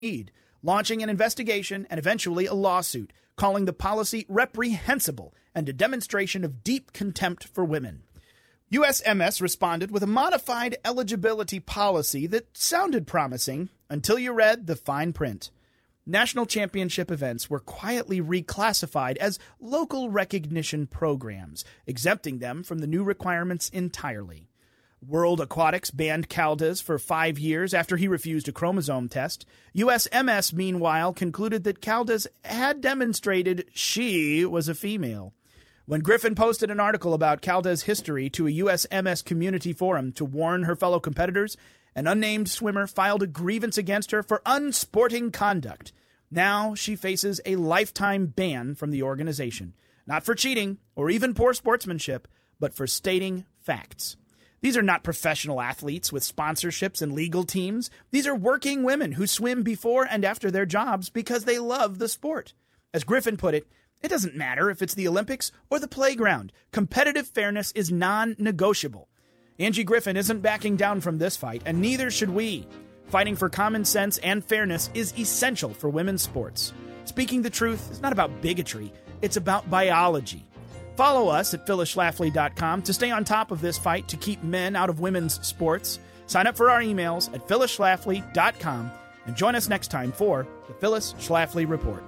need, launching an investigation and eventually a lawsuit, calling the policy reprehensible and a demonstration of deep contempt for women. USMS responded with a modified eligibility policy that sounded promising until you read the fine print. National championship events were quietly reclassified as local recognition programs, exempting them from the new requirements entirely. World Aquatics banned Caldas for 5 years after he refused a chromosome test. USMS, meanwhile, concluded that Caldas had demonstrated she was a female. When Griffin posted an article about Caldas' history to a USMS community forum to warn her fellow competitors, an unnamed swimmer filed a grievance against her for unsporting conduct. Now she faces a lifetime ban from the organization, not for cheating or even poor sportsmanship, but for stating facts. These are not professional athletes with sponsorships and legal teams. These are working women who swim before and after their jobs because they love the sport. As Griffin put it, it doesn't matter if it's the Olympics or the playground. Competitive fairness is non-negotiable. Angie Griffin isn't backing down from this fight, and neither should we. Fighting for common sense and fairness is essential for women's sports. Speaking the truth is not about bigotry, it's about biology. Follow us at phyllisschlafly.com to stay on top of this fight to keep men out of women's sports. Sign up for our emails at phyllisschlafly.com and join us next time for the Phyllis Schlafly Report.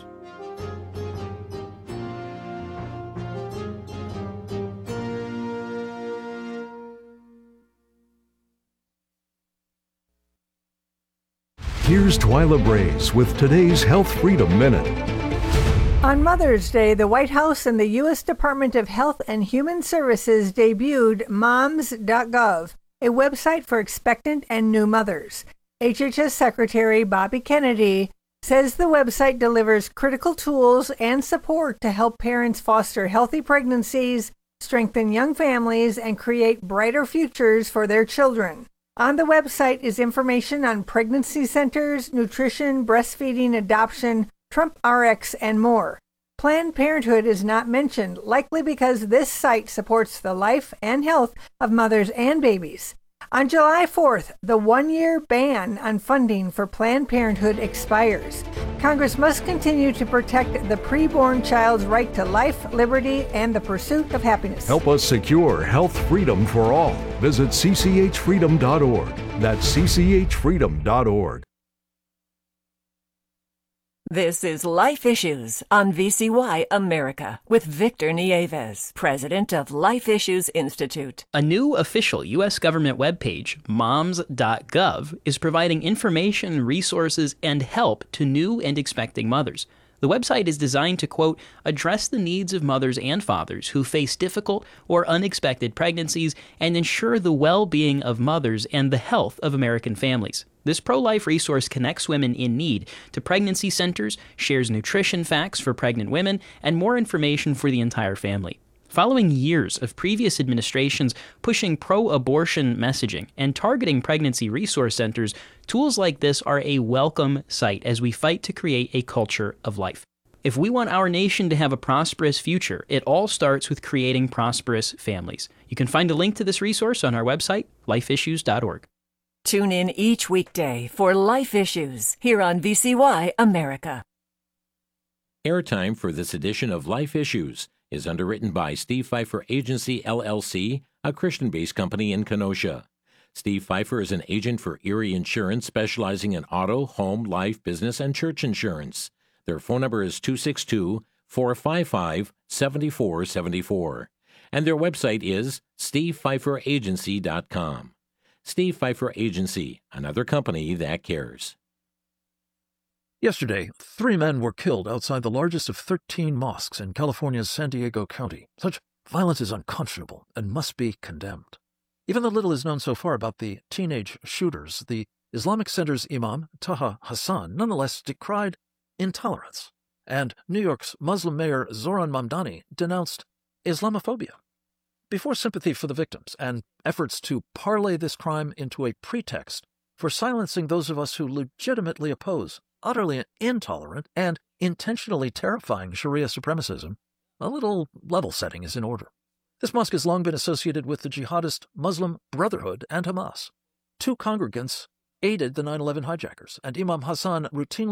Here's Twyla Braze with today's Health Freedom Minute. On Mother's Day, the White House and the U.S. Department of Health and Human Services debuted moms.gov, a website for expectant and new mothers. HHS Secretary Bobby Kennedy says the website delivers critical tools and support to help parents foster healthy pregnancies, strengthen young families, and create brighter futures for their children. On the website is information on pregnancy centers, nutrition, breastfeeding, adoption, Trump RX, and more. Planned Parenthood is not mentioned, likely because this site supports the life and health of mothers and babies. On July 4th, the one-year ban on funding for Planned Parenthood expires. Congress must continue to protect the preborn child's right to life, liberty, and the pursuit of happiness. Help us secure health freedom for all. Visit cchfreedom.org. That's cchfreedom.org. This is Life Issues on VCY America with Victor Nieves, president of Life Issues Institute. A new official U.S. government webpage, moms.gov, is providing information, resources, and help to new and expecting mothers. The website is designed to, quote, address the needs of mothers and fathers who face difficult or unexpected pregnancies and ensure the well-being of mothers and the health of American families. This pro-life resource connects women in need to pregnancy centers, shares nutrition facts for pregnant women, and more information for the entire family. Following years of previous administrations pushing pro-abortion messaging and targeting pregnancy resource centers, tools like this are a welcome sight as we fight to create a culture of life. If we want our nation to have a prosperous future, it all starts with creating prosperous families. You can find a link to this resource on our website, lifeissues.org. Tune in each weekday for Life Issues here on VCY America. Airtime for this edition of Life Issues is underwritten by Steve Pfeiffer Agency, LLC, a Christian-based company in Kenosha. Steve Pfeiffer is an agent for Erie Insurance specializing in auto, home, life, business, and church insurance. Their phone number is 262-455-7474. And their website is stevepfeiferagency.com. Steve Pfeiffer Agency, another company that cares. Yesterday, 3 men were killed outside the largest of 13 mosques in California's San Diego County. Such violence is unconscionable and must be condemned. Even though little is known so far about the teenage shooters, the Islamic Center's Imam, Taha Hassan, nonetheless decried intolerance. And New York's Muslim mayor Zoran Mamdani denounced Islamophobia. Before sympathy for the victims and efforts to parlay this crime into a pretext for silencing those of us who legitimately oppose utterly intolerant and intentionally terrifying Sharia supremacism, a little level setting is in order. This mosque has long been associated with the jihadist Muslim Brotherhood and Hamas, 2 congregants aided the 9/11 hijackers, and Imam Hassan routinely